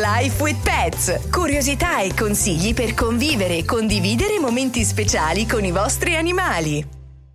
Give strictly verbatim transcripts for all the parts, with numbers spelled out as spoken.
Life with Pets. Curiosità e consigli per convivere e condividere momenti speciali con i vostri animali.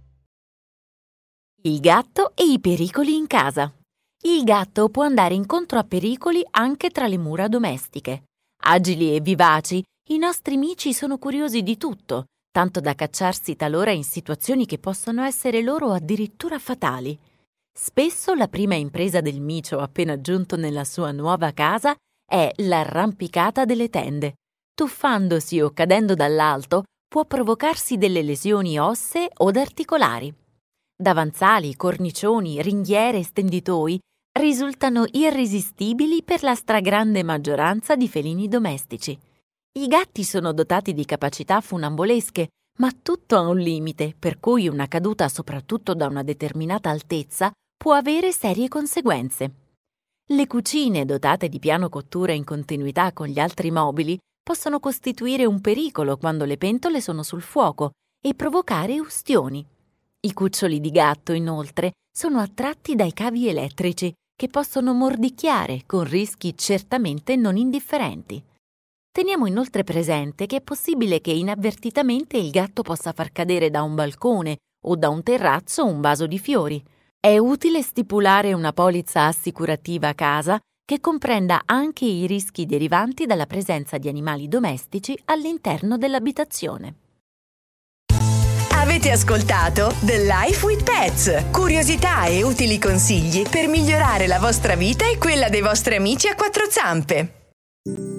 Il gatto e i pericoli in casa. Il gatto può andare incontro a pericoli anche tra le mura domestiche. Agili e vivaci, i nostri amici sono curiosi di tutto, tanto da cacciarsi talora in situazioni che possono essere loro addirittura fatali. Spesso la prima impresa del micio appena giunto nella sua nuova casa è l'arrampicata delle tende. Tuffandosi o cadendo dall'alto può provocarsi delle lesioni ossee od articolari. Davanzali, cornicioni, ringhiere e stenditoi risultano irresistibili per la stragrande maggioranza di felini domestici. I gatti sono dotati di capacità funambolesche, ma tutto ha un limite, per cui una caduta soprattutto da una determinata altezza può avere serie conseguenze. Le cucine dotate di piano cottura in continuità con gli altri mobili possono costituire un pericolo quando le pentole sono sul fuoco e provocare ustioni. I cuccioli di gatto, inoltre, sono attratti dai cavi elettrici che possono mordicchiare con rischi certamente non indifferenti. Teniamo inoltre presente che è possibile che inavvertitamente il gatto possa far cadere da un balcone o da un terrazzo un vaso di fiori. È utile stipulare una polizza assicurativa a casa che comprenda anche i rischi derivanti dalla presenza di animali domestici all'interno dell'abitazione. Avete ascoltato The Life with Pets. Curiosità e utili consigli per migliorare la vostra vita e quella dei vostri amici a quattro zampe.